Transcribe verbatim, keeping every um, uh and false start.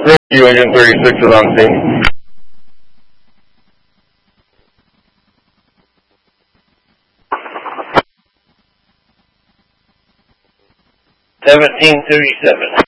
Rescue Agent thirty-six is on scene. seventeen thirty-seven.